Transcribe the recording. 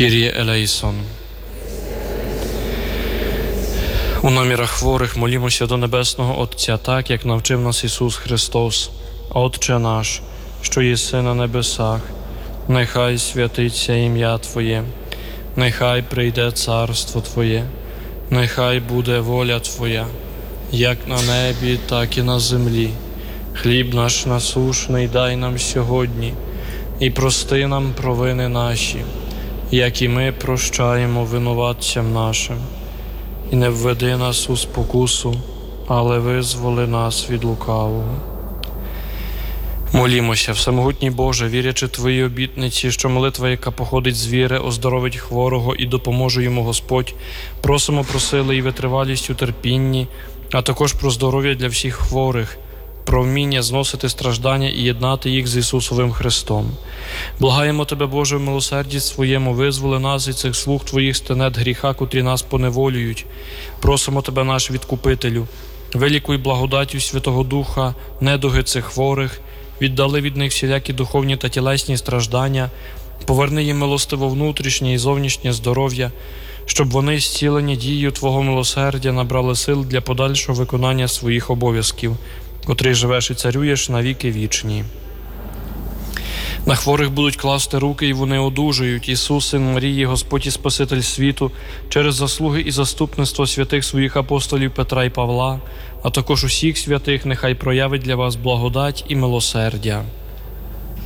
Kyrie eleison. У намірах хворих молімося до Небесного Отця так, як навчив нас Ісус Христос. Отче наш, що єси на небесах, нехай святиться ім'я Твоє, нехай прийде царство Твоє, нехай буде воля Твоя, як на небі, так і на землі. Хліб наш насушний дай нам сьогодні, і прости нам провини наші, як і ми прощаємо винуватцям нашим. І не введи нас у спокусу, але визволи нас від лукавого. Молімося, всемогутній Боже, вірячи Твої обітниці, що молитва, яка походить з віри, оздоровить хворого і допоможе йому Господь, просимо про сили і витривалість у терпінні, а також про здоров'я для всіх хворих, про вміння зносити страждання і єднати їх з Ісусовим Христом. Благаємо Тебе, Боже, в милосерді Своєму, визволи нас від цих слуг Твоїх стенет гріха, котрі нас поневолюють. Просимо Тебе, наш Відкупителю, вилікуй благодаттю Святого Духа недуги цих хворих, віддали від них всілякі духовні та тілесні страждання, поверни їм милостиво внутрішнє і зовнішнє здоров'я, щоб вони, зцілені дією Твого милосердя, набрали сил для подальшого виконання своїх обов'язків, котрий живеш і царюєш на віки вічні. На хворих будуть класти руки, і вони одужають. Ісус, Син Марії, Господь і Спаситель світу, через заслуги і заступництво святих своїх апостолів Петра і Павла, а також усіх святих, нехай проявить для вас благодать і милосердя.